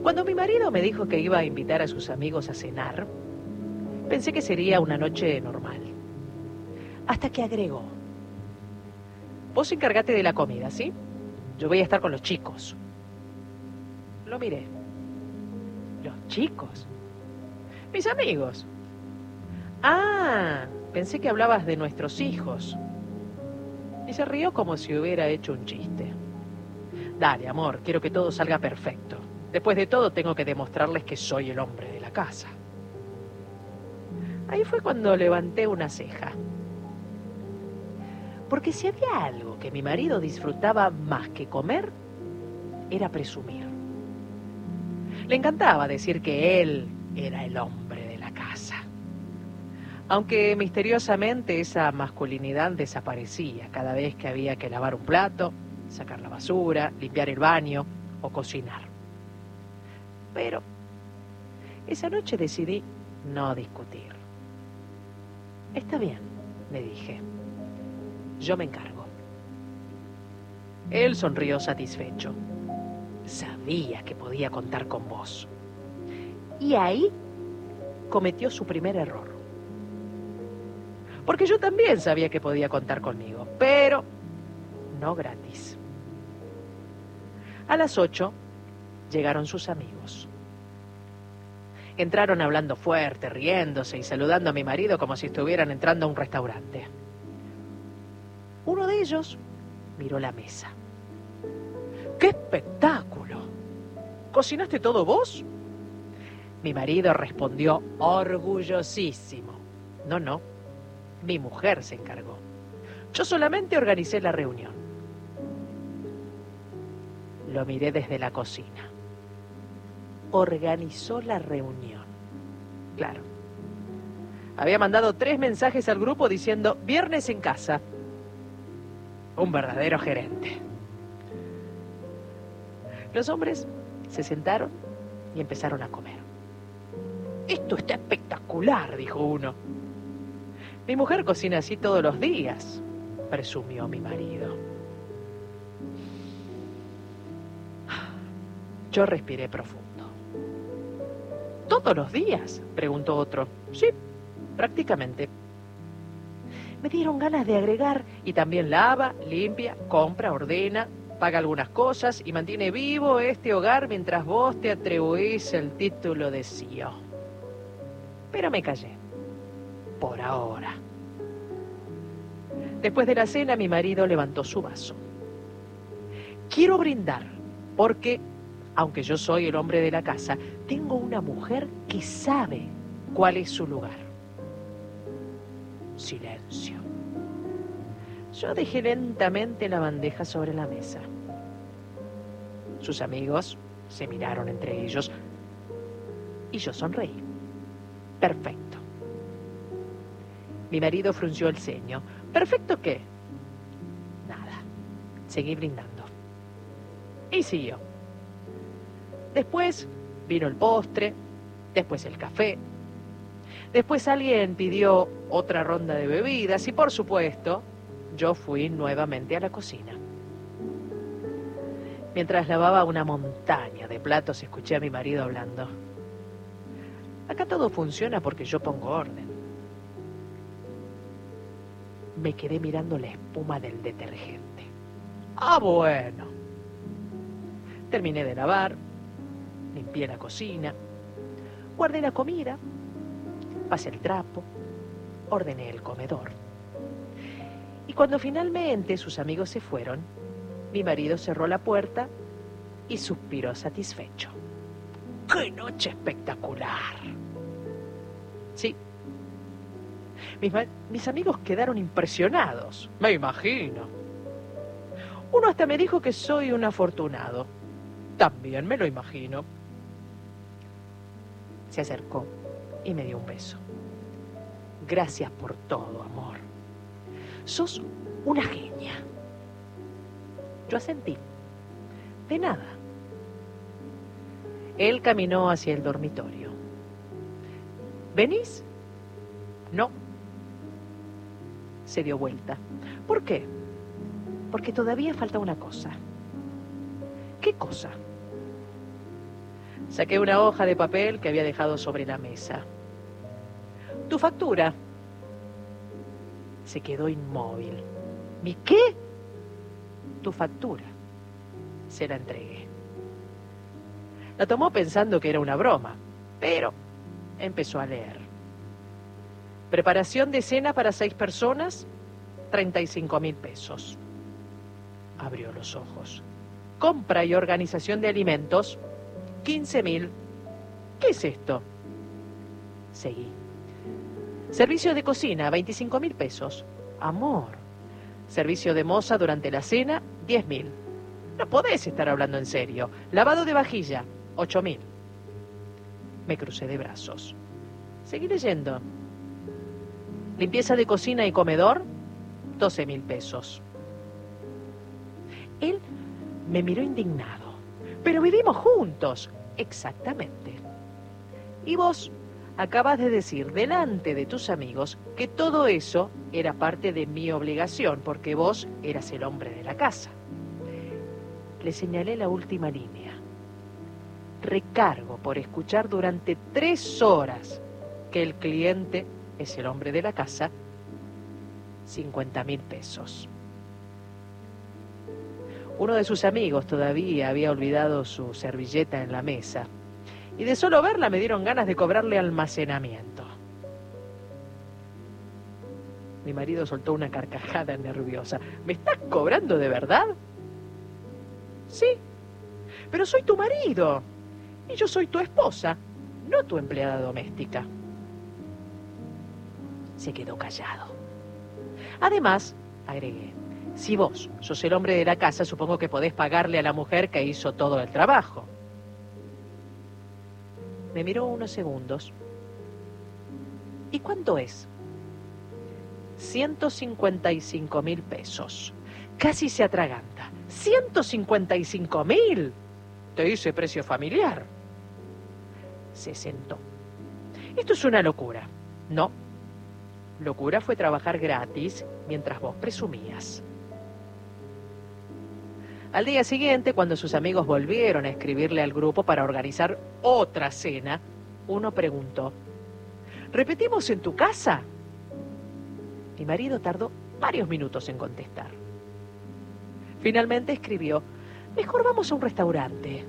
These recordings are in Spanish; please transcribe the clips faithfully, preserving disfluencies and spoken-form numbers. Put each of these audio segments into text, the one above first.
Cuando mi marido me dijo que iba a invitar a sus amigos a cenar, pensé que sería una noche normal. Hasta que agregó: vos encárgate de la comida, ¿sí? Yo voy a estar con los chicos. Lo miré. ¿Los chicos? Mis amigos. Ah, pensé que hablabas de nuestros hijos. Y se rió como si hubiera hecho un chiste. Dale, amor, quiero que todo salga perfecto. Después de todo, tengo que demostrarles que soy el hombre de la casa. Ahí fue cuando levanté una ceja. Porque si había algo que mi marido disfrutaba más que comer, era presumir. Le encantaba decir que él era el hombre de la casa. Aunque misteriosamente esa masculinidad desaparecía cada vez que había que lavar un plato, sacar la basura, limpiar el baño o cocinar. Pero esa noche decidí no discutir. Está bien, le dije. Yo me encargo. Él sonrió satisfecho. Sabía que podía contar con vos. Y ahí cometió su primer error. Porque yo también sabía que podía contar conmigo, pero no gratis. A las ocho llegaron sus amigos. Entraron hablando fuerte, riéndose y saludando a mi marido como si estuvieran entrando a un restaurante. Uno de ellos miró la mesa. ¡Qué espectáculo! ¿Cocinaste todo vos? Mi marido respondió orgullosísimo. No, no, mi mujer se encargó. Yo solamente organicé la reunión. Lo miré desde la cocina. Organizó la reunión. Claro. Había mandado tres mensajes al grupo diciendo viernes en casa. Un verdadero gerente. Los hombres se sentaron y empezaron a comer. Esto está espectacular, dijo uno. Mi mujer cocina así todos los días, presumió mi marido. Yo respiré profundo. ¿Todos los días?, preguntó otro. Sí, prácticamente. Me dieron ganas de agregar, y también lava, limpia, compra, ordena, paga algunas cosas y mantiene vivo este hogar mientras vos te atribuís el título de C E O. Pero me callé. Por ahora. Después de la cena, mi marido levantó su vaso. Quiero brindar, porque, aunque yo soy el hombre de la casa, tengo una mujer que sabe cuál es su lugar. Silencio. Yo dejé lentamente la bandeja sobre la mesa. Sus amigos se miraron entre ellos y yo sonreí. Perfecto. Mi marido frunció el ceño. ¿Perfecto qué? Nada. Seguí brindando. Y siguió. Después vino el postre, después el café. Después alguien pidió otra ronda de bebidas y, por supuesto, yo fui nuevamente a la cocina. Mientras lavaba una montaña de platos, escuché a mi marido hablando. Acá todo funciona porque yo pongo orden. Me quedé mirando la espuma del detergente. Ah, bueno. Terminé de lavar, limpié la cocina, guardé la comida, pasé el trapo, ordené el comedor. Y cuando finalmente sus amigos se fueron, mi marido cerró la puerta y suspiró satisfecho. ¡Qué noche espectacular! Sí. Mis, mis amigos quedaron impresionados, me imagino. Uno hasta me dijo que soy un afortunado. También me lo imagino. Se acercó y me dio un beso. Gracias por todo, amor. Sos una genia. Yo asentí. De nada. Él caminó hacia el dormitorio. ¿Venís? No. Se dio vuelta. ¿Por qué? Porque todavía falta una cosa. ¿Qué cosa? Saqué una hoja de papel que había dejado sobre la mesa. Tu factura. Se quedó inmóvil. ¿Mi qué? Tu factura. Se la entregué. La tomó pensando que era una broma, pero empezó a leer. Preparación de cena para seis personas, treinta y cinco mil pesos. Abrió los ojos. Compra y organización de alimentos, quince mil. ¿Qué es esto? Seguí. Servicio de cocina, veinticinco mil pesos. Amor. Servicio de moza durante la cena, diez mil. No podés estar hablando en serio. Lavado de vajilla, ocho mil. Me crucé de brazos. Seguí leyendo. Limpieza de cocina y comedor, doce mil pesos. Él me miró indignado. Pero vivimos juntos. Exactamente. Y vos acabas de decir delante de tus amigos que todo eso era parte de mi obligación, porque vos eras el hombre de la casa. Le señalé la última línea. Recargo por escuchar durante tres horas que el cliente es el hombre de la casa, cincuenta mil pesos. Uno de sus amigos todavía había olvidado su servilleta en la mesa, y de solo verla me dieron ganas de cobrarle almacenamiento. Mi marido soltó una carcajada nerviosa. ¿Me estás cobrando de verdad? Sí, pero soy tu marido, y yo soy tu esposa, no tu empleada doméstica. Se quedó callado. Además, agregué, si vos sos el hombre de la casa, supongo que podés pagarle a la mujer que hizo todo el trabajo. Me miró unos segundos. ¿Y cuánto es? ciento cincuenta y cinco mil pesos. Casi se atraganta. ¿ciento cincuenta y cinco mil? Te hice precio familiar. Se sentó. Esto es una locura. No. Locura fue trabajar gratis mientras vos presumías. Al día siguiente, cuando sus amigos volvieron a escribirle al grupo para organizar otra cena, uno preguntó, ¿repetimos en tu casa? Mi marido tardó varios minutos en contestar. Finalmente escribió, mejor vamos a un restaurante.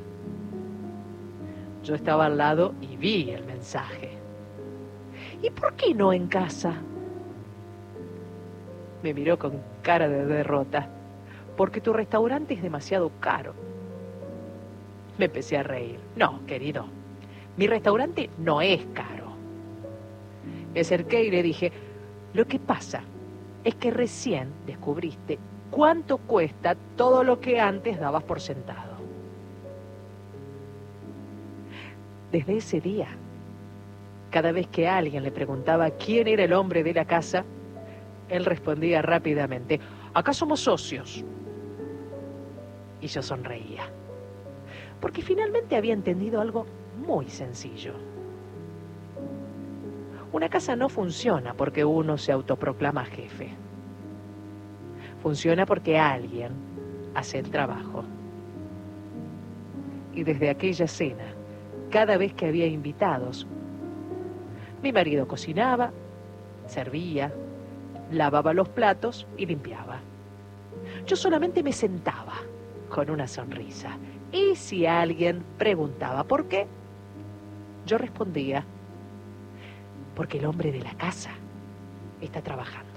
Yo estaba al lado y vi el mensaje. ¿Y por qué no en casa? Me miró con cara de derrota. Porque tu restaurante es demasiado caro. Me empecé a reír. No, querido, mi restaurante no es caro. Me acerqué y le dije, lo que pasa es que recién descubriste cuánto cuesta todo lo que antes dabas por sentado. Desde ese día, cada vez que alguien le preguntaba quién era el hombre de la casa, él respondía rápidamente, acá somos socios. Y yo sonreía, porque finalmente había entendido algo muy sencillo. Una casa no funciona porque uno se autoproclama jefe. Funciona porque alguien hace el trabajo. Y desde aquella cena, cada vez que había invitados, mi marido cocinaba, servía, lavaba los platos y limpiaba. Yo solamente me sentaba con una sonrisa. Y si alguien preguntaba por qué, yo respondía, porque el hombre de la casa está trabajando.